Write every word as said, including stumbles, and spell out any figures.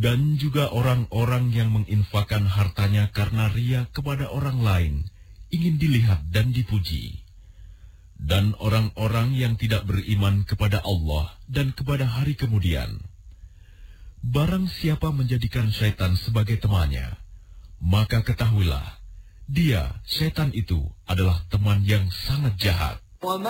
Dan juga orang-orang yang menginfakkan hartanya karena ria kepada orang lain, ingin dilihat dan dipuji. Dan orang-orang yang tidak beriman kepada Allah dan kepada hari kemudian. Barang siapa menjadikan syaitan sebagai temannya, maka ketahuilah, dia, syaitan itu, adalah teman yang sangat jahat.